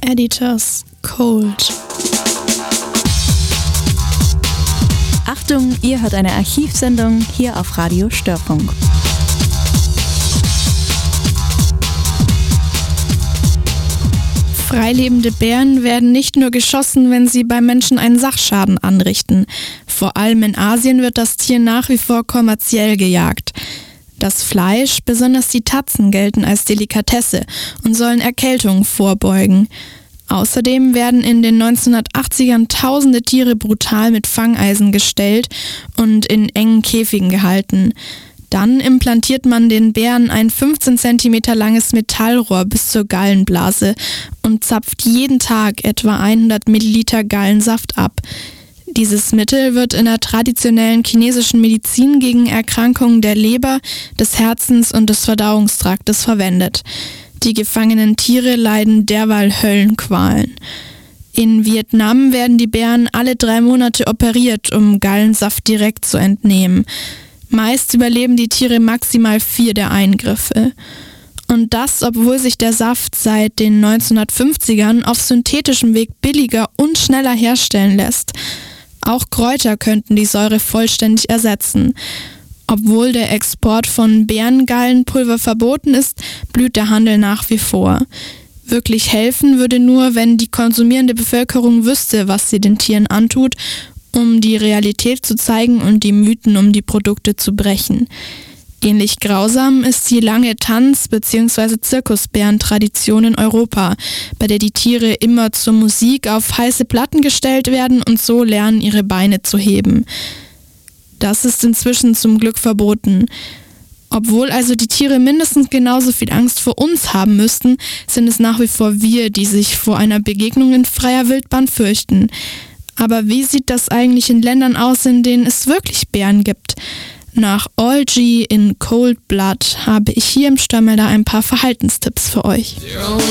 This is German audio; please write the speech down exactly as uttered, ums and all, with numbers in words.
Editors Cold. Achtung, ihr hört eine Archivsendung hier auf Radio Störfunk. Freilebende Bären werden nicht nur geschossen, wenn sie bei Menschen einen Sachschaden anrichten. Vor allem in Asien wird das Tier nach wie vor kommerziell gejagt. Das Fleisch, besonders die Tatzen, gelten als Delikatesse und sollen Erkältungen vorbeugen. Außerdem werden in den neunzehnhundertachtzigern tausende Tiere brutal mit Fangeisen gestellt und in engen Käfigen gehalten. Dann implantiert man den Bären ein fünfzehn Zentimeter langes Metallrohr bis zur Gallenblase und zapft jeden Tag etwa hundert Milliliter Gallensaft ab. Dieses Mittel wird in der traditionellen chinesischen Medizin gegen Erkrankungen der Leber, des Herzens und des Verdauungstraktes verwendet. Die gefangenen Tiere leiden derweil Höllenqualen. In Vietnam werden die Bären alle drei Monate operiert, um Gallensaft direkt zu entnehmen. Meist überleben die Tiere maximal vier der Eingriffe. Und das, obwohl sich der Saft seit den neunzehnhundertfünfzigern auf synthetischem Weg billiger und schneller herstellen lässt. Auch Kräuter könnten die Säure vollständig ersetzen. Obwohl der Export von Bärengallenpulver verboten ist, blüht der Handel nach wie vor. Wirklich helfen würde nur, wenn die konsumierende Bevölkerung wüsste, was sie den Tieren antut, um die Realität zu zeigen und die Mythen um die Produkte zu brechen. Ähnlich grausam ist die lange Tanz- bzw. Zirkusbärentradition in Europa, bei der die Tiere immer zur Musik auf heiße Platten gestellt werden und so lernen, ihre Beine zu heben. Das ist inzwischen zum Glück verboten. Obwohl also die Tiere mindestens genauso viel Angst vor uns haben müssten, sind es nach wie vor wir, die sich vor einer Begegnung in freier Wildbahn fürchten. Aber wie sieht das eigentlich in Ländern aus, in denen es wirklich Bären gibt? Nach Algae in Cold Blood habe ich hier im Störmelder ein paar Verhaltenstipps für euch.